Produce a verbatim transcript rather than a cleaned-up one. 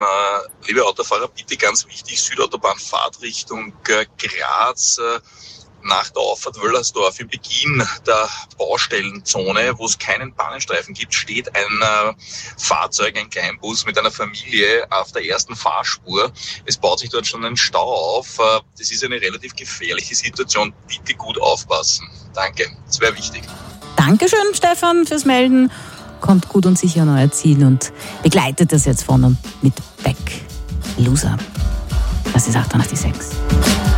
Äh, liebe Autofahrer, bitte ganz wichtig, Südautobahnfahrtrichtung äh, Graz äh, nach der Auffahrt Wöllersdorf im Beginn der Baustellenzone, wo es keinen Bahnenstreifen gibt, steht ein äh, Fahrzeug, ein Kleinbus mit einer Familie auf der ersten Fahrspur. Es baut sich dort schon ein Stau auf. Äh, das ist eine relativ gefährliche Situation. Bitte gut aufpassen. Danke, das wäre wichtig. Dankeschön, Stefan, fürs Melden. Kommt gut und sicher an euer Ziel und begleitet das jetzt von und mit Beck. Loser. Das ist acht nach die sechs.